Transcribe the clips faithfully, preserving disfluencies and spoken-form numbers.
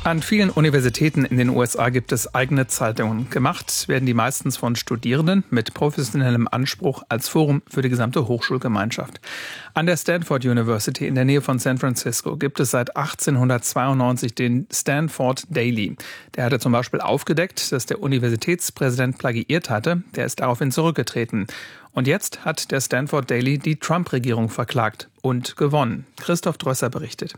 An vielen Universitäten in den U S A gibt es eigene Zeitungen. Gemacht werden die meistens von Studierenden mit professionellem Anspruch als Forum für die gesamte Hochschulgemeinschaft. An der Stanford University in der Nähe von San Francisco gibt es seit achtzehnhundertzweiundneunzig den Stanford Daily. Der hatte zum Beispiel aufgedeckt, dass der Universitätspräsident plagiiert hatte. Der ist daraufhin zurückgetreten. Und jetzt hat der Stanford Daily die Trump-Regierung verklagt und gewonnen. Christoph Drösser berichtet.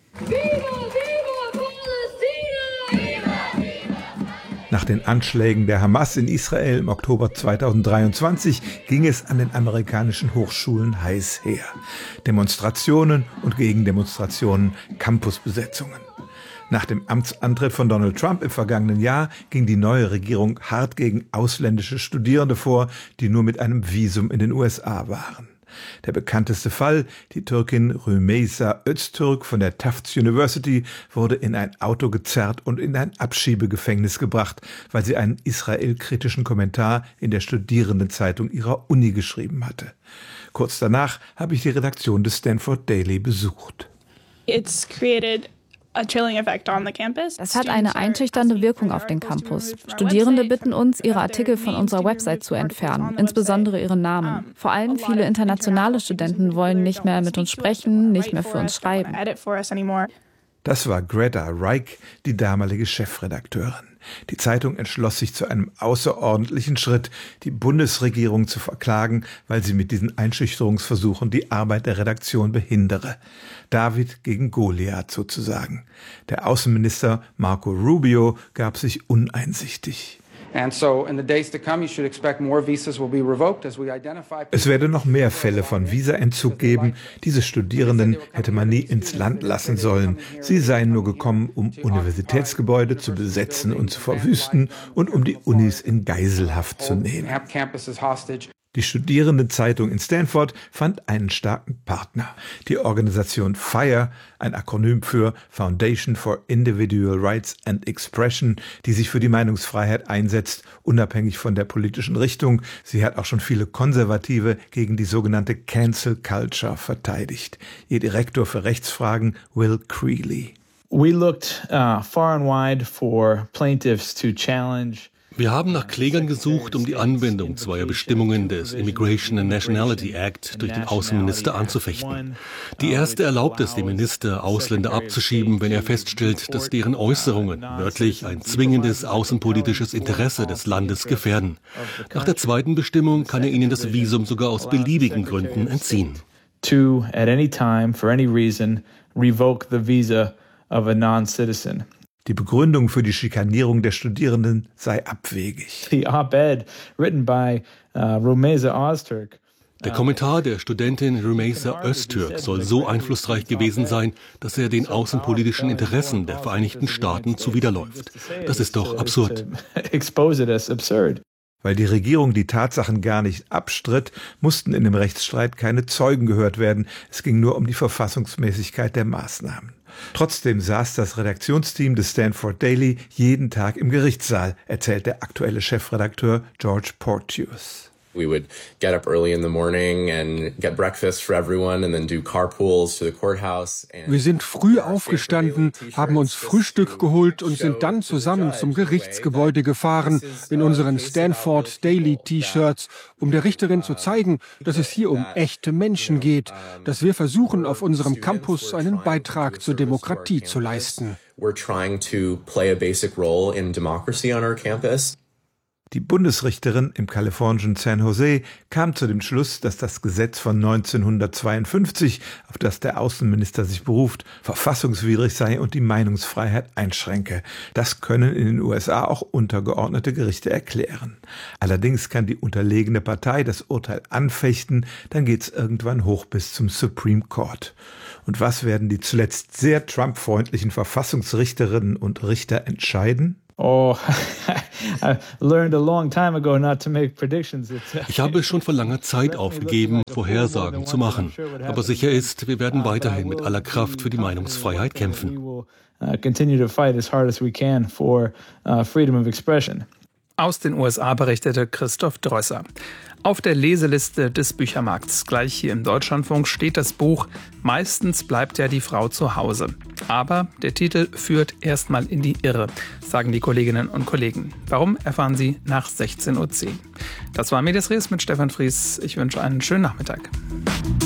Nach den Anschlägen der Hamas in Israel im Oktober zweitausenddreiundzwanzig ging es an den amerikanischen Hochschulen heiß her. Demonstrationen und Gegendemonstrationen, Campusbesetzungen. Nach dem Amtsantritt von Donald Trump im vergangenen Jahr ging die neue Regierung hart gegen ausländische Studierende vor, die nur mit einem Visum in den U S A waren. Der bekannteste Fall, die Türkin Rümeysa Öztürk von der Tufts University, wurde in ein Auto gezerrt und in ein Abschiebegefängnis gebracht, weil sie einen israelkritischen Kommentar in der Studierendenzeitung ihrer Uni geschrieben hatte. Kurz danach habe ich die Redaktion des Stanford Daily besucht. It's created Das hat eine einschüchternde Wirkung auf den Campus. Studierende bitten uns, ihre Artikel von unserer Website zu entfernen, insbesondere ihre Namen. Vor allem viele internationale Studenten wollen nicht mehr mit uns sprechen, nicht mehr für uns schreiben. Das war Greta Reich, die damalige Chefredakteurin. Die Zeitung entschloss sich zu einem außerordentlichen Schritt, die Bundesregierung zu verklagen, weil sie mit diesen Einschüchterungsversuchen die Arbeit der Redaktion behindere. David gegen Goliath sozusagen. Der Außenminister Marco Rubio gab sich uneinsichtig. Es werde noch mehr Fälle von Visaentzug geben. Diese Studierenden hätte man nie ins Land lassen sollen. Sie seien nur gekommen, um Universitätsgebäude zu besetzen und zu verwüsten und um die Unis in Geiselhaft zu nehmen. Die Studierendenzeitung in Stanford fand einen starken Partner. Die Organisation FIRE, ein Akronym für Foundation for Individual Rights and Expression, die sich für die Meinungsfreiheit einsetzt, unabhängig von der politischen Richtung. Sie hat auch schon viele Konservative gegen die sogenannte Cancel Culture verteidigt. Ihr Direktor für Rechtsfragen, Will Creeley. We looked uh, far and wide for plaintiffs to challenge. Wir haben nach Klägern gesucht, um die Anwendung zweier Bestimmungen des Immigration and Nationality Act durch den Außenminister anzufechten. Die erste erlaubt es dem Minister, Ausländer abzuschieben, wenn er feststellt, dass deren Äußerungen wörtlich ein zwingendes außenpolitisches Interesse des Landes gefährden. Nach der zweiten Bestimmung kann er ihnen das Visum sogar aus beliebigen Gründen entziehen. To, at any time, for any reason, revoke the visa of a non-citizen. Die Begründung für die Schikanierung der Studierenden sei abwegig. The op-ed written by uh, Rümeysa Öztürk. Der Kommentar der Studentin Rümeysa Öztürk soll so einflussreich gewesen sein, dass er den außenpolitischen Interessen der Vereinigten Staaten zuwiderläuft. Das ist doch absurd. Weil die Regierung die Tatsachen gar nicht abstritt, mussten in dem Rechtsstreit keine Zeugen gehört werden. Es ging nur um die Verfassungsmäßigkeit der Maßnahmen. Trotzdem saß das Redaktionsteam des Stanford Daily jeden Tag im Gerichtssaal, erzählt der aktuelle Chefredakteur George Porteous. We would get up early in the morning and get breakfast for everyone and then do carpools to the courthouse. Wir sind früh aufgestanden, haben uns Frühstück geholt und sind dann zusammen zum Gerichtsgebäude gefahren in unseren Stanford Daily T-Shirts, um der Richterin zu zeigen, dass es hier um echte Menschen geht, dass wir versuchen, auf unserem Campus einen Beitrag zur Demokratie zu leisten. We're trying to play a basic role in democracy on our campus. Die Bundesrichterin im kalifornischen San Jose kam zu dem Schluss, dass das Gesetz von neunzehnhundertzweiundfünfzig, auf das der Außenminister sich beruft, verfassungswidrig sei und die Meinungsfreiheit einschränke. Das können in den U S A auch untergeordnete Gerichte erklären. Allerdings kann die unterlegene Partei das Urteil anfechten, dann geht's irgendwann hoch bis zum Supreme Court. Und was werden die zuletzt sehr Trump-freundlichen Verfassungsrichterinnen und Richter entscheiden? Oh, I learned a long time ago not to make predictions. Ich habe schon vor langer Zeit aufgegeben, Vorhersagen zu machen. Aber sicher ist, wir werden weiterhin mit aller Kraft für die Meinungsfreiheit kämpfen. Continue to fight as hard as we can for freedom of expression. Aus den U S A berichtete Christoph Drösser. Auf der Leseliste des Büchermarkts, gleich hier im Deutschlandfunk, steht das Buch »Meistens bleibt ja die Frau zu Hause«. Aber der Titel führt erstmal in die Irre, sagen die Kolleginnen und Kollegen. Warum, erfahren Sie nach sechzehn Uhr zehn. Das war Medias Res mit Stefan Fries. Ich wünsche einen schönen Nachmittag.